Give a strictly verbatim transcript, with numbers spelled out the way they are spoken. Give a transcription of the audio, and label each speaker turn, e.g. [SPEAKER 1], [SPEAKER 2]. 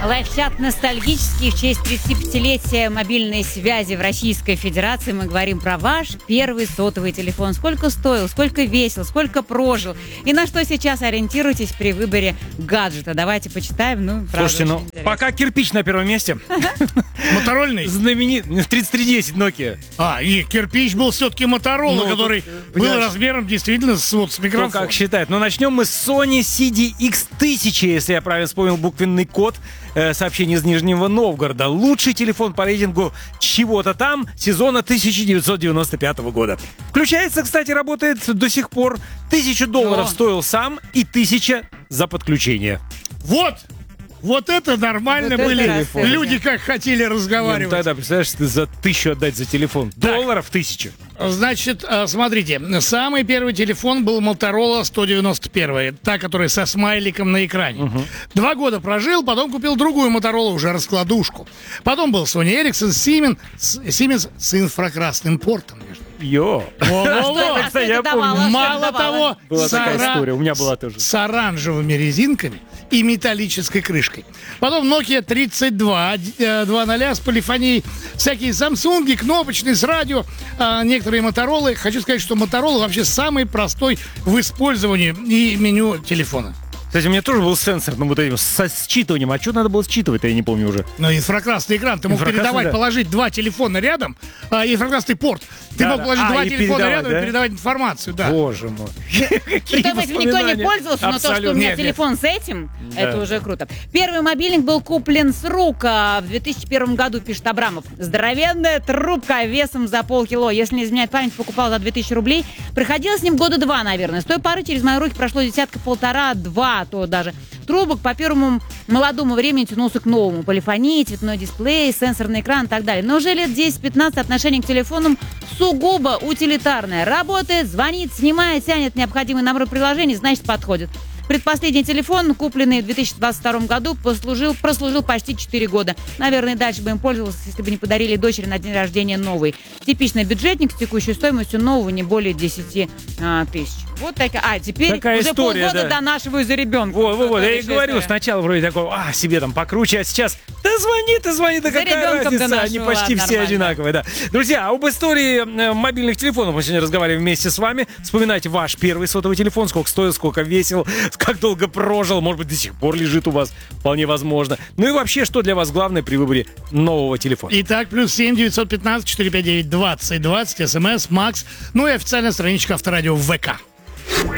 [SPEAKER 1] Лайфчат ностальгический в честь тридцатипятилетия мобильной связи в Российской Федерации. Мы говорим про ваш первый сотовый телефон. Сколько стоил, сколько весил, сколько прожил. И на что сейчас ориентируетесь при выборе гаджета. Давайте почитаем. Ну, правда,
[SPEAKER 2] слушайте, ну, интересно. Пока кирпич на первом месте.
[SPEAKER 3] Моторольный?
[SPEAKER 2] Знаменитый. В тридцать три десять Nokia.
[SPEAKER 3] А, и кирпич был все-таки Motorola, который был размером действительно с микрофоном.
[SPEAKER 2] Кто как считает. Но начнем мы с Sony си ди икс тысяча, если я правильно вспомнил буквенный код. Сообщение из Нижнего Новгорода. Лучший телефон по рейтингу чего-то там сезона тысяча девятьсот девяносто пятого года. Включается, кстати, работает до сих пор. Тысячу долларов О. стоил сам и тысяча за подключение.
[SPEAKER 3] Вот! Вот это нормально вот были это люди, как хотели разговаривать.
[SPEAKER 2] Нет, ну тогда, представляешь, ты за тысячу отдать за телефон. Так. Долларов тысячу.
[SPEAKER 3] Значит, смотрите, самый первый телефон был Motorola сто девяносто один, та, которая со смайликом на экране. Угу. Два года прожил, потом купил другую Motorola, уже раскладушку. Потом был Sony Ericsson, Siemens, Siemens с инфракрасным портом.
[SPEAKER 2] Йо.
[SPEAKER 3] Кстати, я помню. Мало того,
[SPEAKER 2] была такая история, у меня была тоже.
[SPEAKER 3] С оранжевыми резинками и металлической крышкой. Потом Nokia тридцать два, два ноль с полифонией, всякие Samsung, кнопочные с радио, а некоторые Motorola. Хочу сказать, что Motorola вообще самый простой в использовании и меню телефона.
[SPEAKER 2] Кстати, у меня тоже был сенсор, ну, вот этим, со считыванием. А что надо было считывать-то, я не помню уже.
[SPEAKER 3] Ну, инфракрасный экран. Ты мог передавать, да. положить два телефона рядом, а, инфракрасный порт. Ты да, мог да. положить а, два телефона рядом да? и передавать информацию, да.
[SPEAKER 2] Боже мой.
[SPEAKER 1] Притом, если никто не пользовался, но то, что у меня телефон с этим, это уже круто. Первый мобильник был куплен с рук в две тысячи первом году, пишет Абрамов. Здоровенная трубка весом за полкило. Если не изменяет память, покупал за две тысячи рублей. Проходила с ним года два, наверное. С той поры через мои руки прошло десятка-полтора-два, то даже трубок. По первому молодому времени тянулся к новому. Полифония, цветной дисплей, сенсорный экран и так далее. Но уже лет десять-пятнадцать отношение к телефонам сугубо утилитарное. Работает, звонит, снимает, тянет необходимый набор приложений, значит, подходит. Предпоследний телефон, купленный в две тысячи двадцать втором году, послужил, прослужил почти четыре года. Наверное, дальше бы им пользовался, если бы не подарили дочери на день рождения новый. Типичный бюджетник с текущей стоимостью нового не более десяти а, тысяч. Вот такая. А, теперь
[SPEAKER 2] такая
[SPEAKER 1] уже
[SPEAKER 2] история,
[SPEAKER 1] полгода
[SPEAKER 2] да.
[SPEAKER 1] донашиваю за ребенка.
[SPEAKER 2] Вот, вот, вот. Я и говорю, история. Сначала вроде такого, а, себе там покруче, а сейчас, да звони, ты звони, да какая разница, они почти все нормально. Одинаковые, да. Друзья, об истории мобильных телефонов мы сегодня разговариваем вместе с вами. Вспоминайте ваш первый сотовый телефон, сколько стоил, сколько весил, как долго прожил, может быть, до сих пор лежит у вас, вполне возможно. Ну и вообще, что для вас главное при выборе нового телефона?
[SPEAKER 3] Итак, плюс семь девятьсот пятнадцать четыреста пятьдесят девять двадцать двадцать, смс, Макс, ну и официальная страничка Авторадио в ВК.